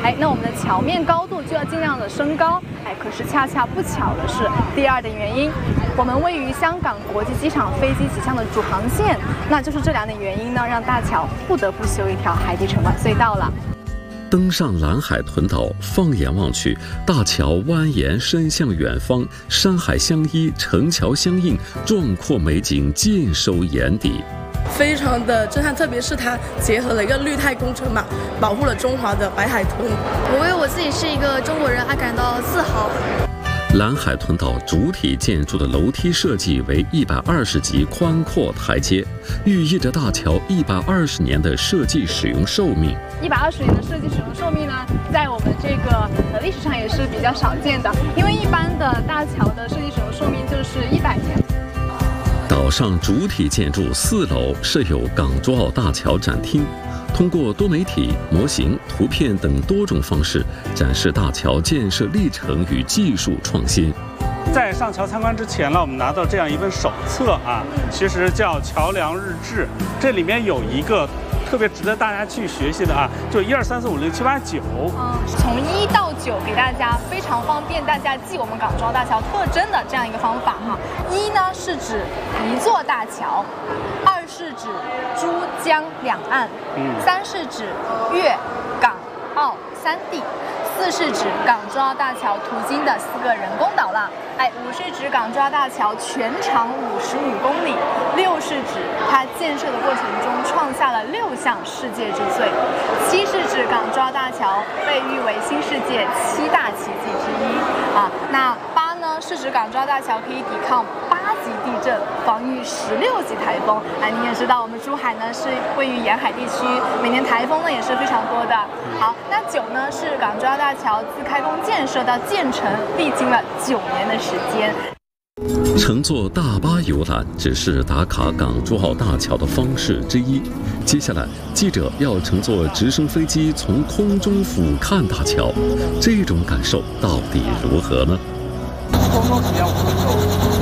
那我们的桥面高度就要尽量的升高。可是恰恰不巧的是，第二的原因，我们位于香港国际机场飞机起降的主航线，那就是这两点原因呢，让大桥不得不修一条海底城管隧道了。 登上蓝海豚岛，放眼望去，大桥蜿蜒伸向远方，山海相依，城桥相映，壮阔美景尽收眼底。 非常的震撼，特别是它结合了一个绿态工程嘛，保护了中华的白海豚。 我为我自己是一个中国人而感到自豪。 蓝海豚岛主体建筑的楼梯设计为120级宽阔台阶，寓意着大桥120年的设计使用寿命。 120年的设计使用寿命呢，在我们这个历史上也是比较少见的，因为一般的大桥的设计使用寿命就是100年。 岛上主体建筑4楼设有港珠澳大桥展厅，通过多媒体、模型、图片等多种方式展示大桥建设历程与技术创新。 在上桥参观之前呢，我们拿到这样一本手册啊，其实叫《桥梁日志》，这里面有一个特别值得大家去学习的啊，就1、2、3、4、5、6、7、8、9。 从1到9给大家非常方便大家记我们港珠澳大桥特征的这样一个方法哈。1呢是指一座大桥，2是指珠江两岸，3是指粤港澳3地，4是指港珠澳大桥途经的4个人工岛了，5是指港珠澳大桥全长55公里，6是指它建设的过程中创下了6项世界之最，7是指港珠澳大桥被誉为新世界7大奇迹之一啊。那8呢是指港珠澳大桥可以抵抗8级地震，防御16级台风。你也知道我们珠海呢是位于沿海地区，每年台风呢也是非常多的。好，那9呢是港珠澳大桥自开工建设到建成历经了9年的时间。 乘坐大巴游览只是打卡港珠澳大桥的方式之一，接下来记者要乘坐直升飞机从空中俯瞰大桥，这种感受到底如何呢？ 空中体验5分钟，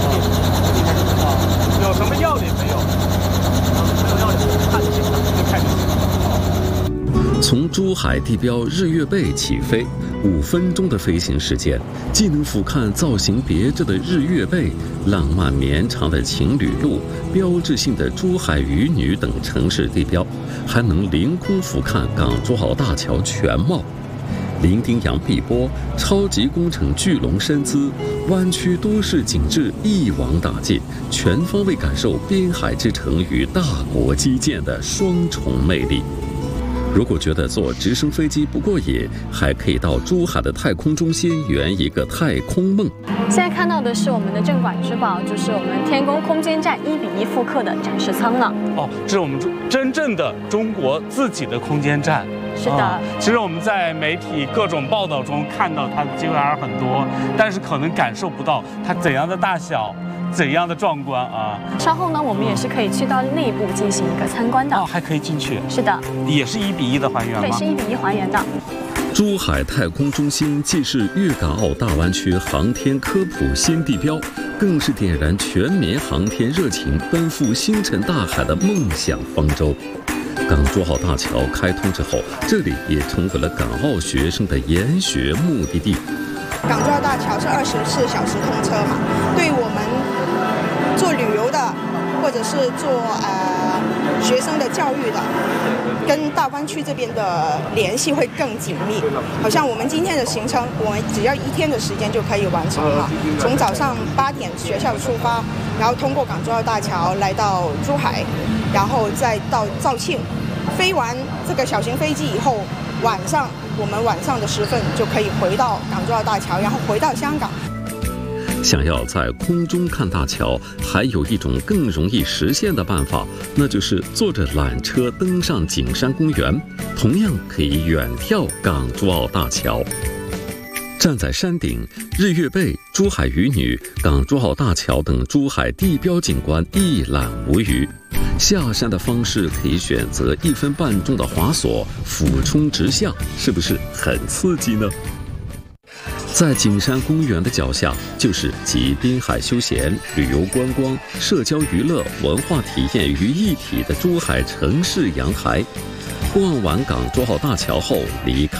有什么要点没有？没有要点，看清楚就看清楚。 从珠海地标日月贝起飞，5分钟的飞行时间，既能俯瞰造型别致的日月贝、浪漫绵长的情侣路、标志性的珠海渔女等城市地标，还能凌空俯瞰港珠澳大桥全貌。伶仃洋碧波，超级工程巨龙身姿，湾区都市景致一网打尽，全方位感受滨海之城与大国基建的双重魅力。如果觉得坐直升飞机不过瘾，还可以到珠海的太空中心圆一个太空梦。 现在看到的是我们的镇馆之宝，就是我们天宫空间站1:1复刻的展示舱了。 这是我们真正的中国自己的空间站。 是的， 其实我们在媒体各种报道中看到它的机会还是很多，但是可能感受不到它怎样的大小，怎样的壮观啊！ 稍后呢，我们也是可以去到内部进行一个参观的。 还可以进去。 是的， 也是1:1的还原吗？ 对，是1:1还原的。 珠海太空中心既是粤港澳大湾区航天科普新地标，更是点燃全民航天热情、奔赴星辰大海的梦想方舟。港珠澳大桥开通之后，这里也成为了港澳学生的研学目的地。 港珠澳大桥是24小时通车嘛，对我们做旅游的，或者是做学生的教育的，跟大湾区这边的联系会更紧密。好像我们今天的行程，我们只要1天的时间就可以完成了。从早上8点学校出发，然后通过港珠澳大桥来到珠海，然后再到肇庆。飞完这个小型飞机以后，我们晚上的时分就可以回到港珠澳大桥，然后回到香港。 想要在空中看大桥，还有一种更容易实现的办法，那就是坐着缆车登上景山公园，同样可以远眺港珠澳大桥。站在山顶，日月贝、珠海渔女、港珠澳大桥等珠海地标景观一览无余。下山的方式可以选择1分半钟的滑索，俯冲直下，是不是很刺激呢？在景山公园的脚下，就是集滨海休闲、旅游观光、社交娱乐、文化体验于一体的珠海城市阳台。逛完港珠澳大桥后，离开